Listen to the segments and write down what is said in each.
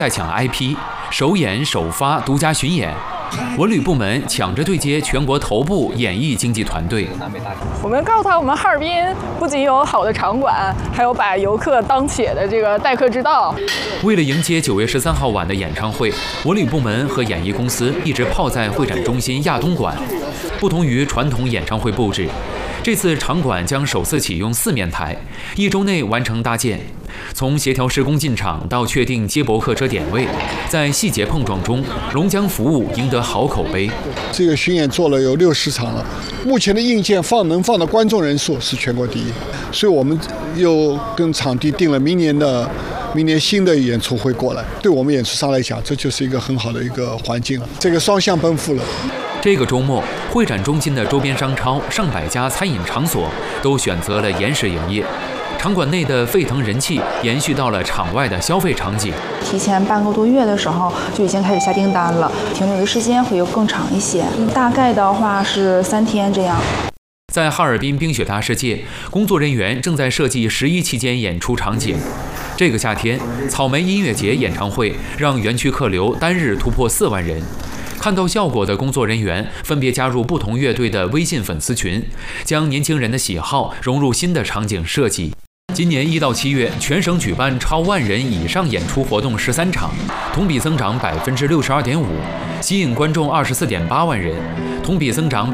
在抢 IP， 首演首发独家巡演。文旅部门抢着对接全国头部演艺经济团队。 我们告诉他，我们哈尔滨不仅有好的场馆，还有把游客当且的这个待客之道。 为了迎接9月13号晚的演唱会，文旅部门和演艺公司一直泡在会展中心亚东馆。不同于传统演唱会布置，这次场馆将首次启用4面台，1周内完成搭建。从协调施工进场到确定接驳客车点位，在细节碰撞中，龙江服务赢得好口碑。 这个巡演做了有60场了，目前的硬件能放的观众人数是全国第一，所以我们又跟场地定了明年新的演出会过来。对我们演出商来讲，这就是一个很好的一个环境了，这个双向奔赴了。 这个周末，会展中心的周边商超上百家餐饮场所都选择了延时营业。场馆内的沸腾人气延续到了场外的消费场景。 提前半个多月的时候就已经开始下订单了，停留的时间会有更长一些，大概的话是3天这样。 在哈尔滨冰雪大世界，工作人员正在设计11期间演出场景。这个夏天，草莓音乐节演唱会让园区客流单日突破4万人。看到效果的工作人员分别加入不同乐队的微信粉丝群，将年轻人的喜好融入新的场景设计。今年1到7月，全省举办超万人以上演出活动13场，同比增长62.5%，吸引观众24.8万人，同比增长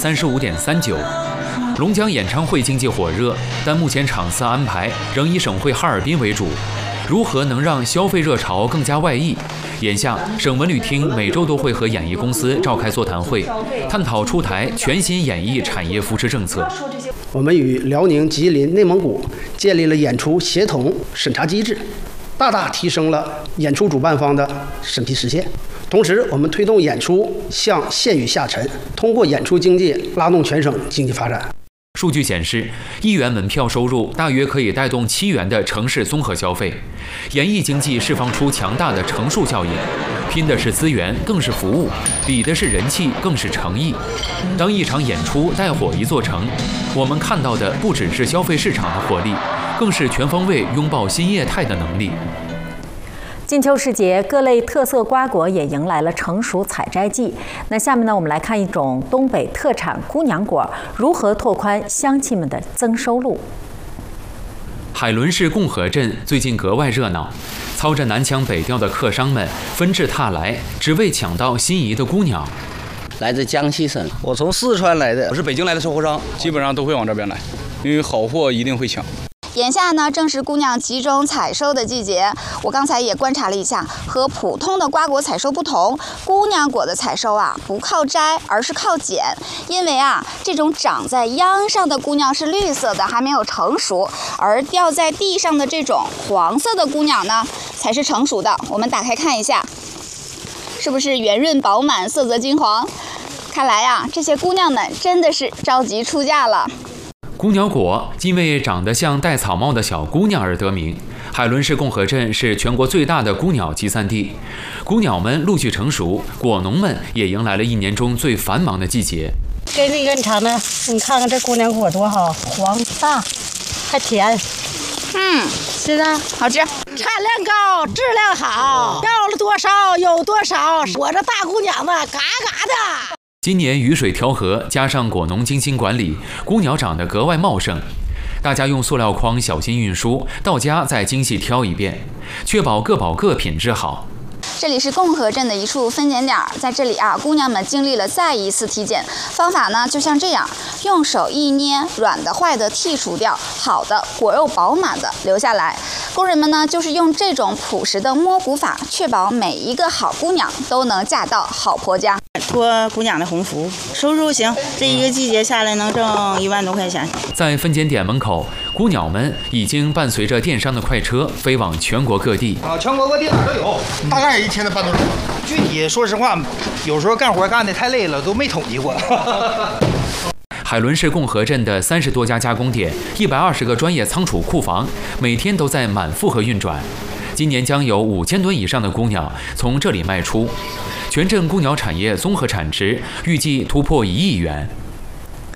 35.39%。龙江演唱会经济火热，但目前场次安排仍以省会哈尔滨为主。如何能让消费热潮更加外溢？眼下，省文旅厅每周都会和演艺公司召开座谈会，探讨出台全新演艺产业扶持政策。 我们与辽宁、吉林、内蒙古建立了演出协同审查机制，大大提升了演出主办方的审批时限。同时，我们推动演出向县域下沉，通过演出经济拉动全省经济发展。 数据显示，1元门票收入大约可以带动7元的城市综合消费。演艺经济释放出强大的乘数效应，拼的是资源，更是服务；比的是人气，更是诚意。当一场演出带火一座城，我们看到的不只是消费市场的活力，更是全方位拥抱新业态的能力。 金秋时节，各类特色瓜果也迎来了成熟采摘季。那下面呢，我们来看一种东北特产姑娘果如何拓宽乡亲们的增收路。 海伦市共和镇最近格外热闹，操着南腔北调的客商们纷至沓来，只为抢到心仪的姑娘。 来自江西省， 我从四川来的，我是北京来的售货商，基本上都会往这边来，因为好货一定会抢。 眼下呢，正是姑娘集中采收的季节。我刚才也观察了一下，和普通的瓜果采收不同，姑娘果的采收不靠摘，而是靠捡。因为这种长在秧上的姑娘是绿色的，还没有成熟，而掉在地上的这种黄色的姑娘呢，才是成熟的。我们打开看一下，是不是圆润饱满，色泽金黄？看来这些姑娘们真的是着急出嫁了。 姑娘果因为长得像戴草帽的小姑娘而得名。海伦市共和镇是全国最大的菇鸟集散地，菇鸟们陆续成熟，果农们也迎来了1年中最繁忙的季节。 给你尝尝，你看看这姑娘果多好，黄大，还甜。 是的，好吃， 产量高，质量好，要了多少有多少。我这大姑娘们嘎嘎的。 今年雨水调和，加上果农精心管理，菇鸟长得格外茂盛。大家用塑料筐小心运输，到家再精细挑一遍，确保各保各，品质好。 这里是共和镇的一处分拣点，在这里姑娘们经历了再一次体检，方法呢就像这样，用手一捏，软的坏的剔除掉，好的果肉饱满的留下来。工人们呢就是用这种朴实的摸骨法，确保每一个好姑娘都能嫁到好婆家。 托姑娘的鸿福，收入行，这一个季节下来能挣1万多块钱。 在分拣点门口，菇鸟们已经伴随着电商的快车飞往全国各地。 全国各地哪都有，大概一天能办多少？具体说实话，有时候干活干得太累了，都没统计过。 海伦市共和镇的30多家加工点，120个专业仓储库房，每天都在满负荷运转。今年将有5000吨以上的菇鸟从这里卖出，全镇菇鸟产业综合产值预计突破1亿元。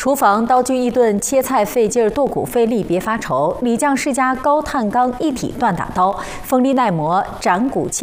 厨房刀具易钝，切菜费劲儿，剁骨费力，别发愁。李匠世家高碳钢一体锻打刀，锋利耐磨，斩骨切。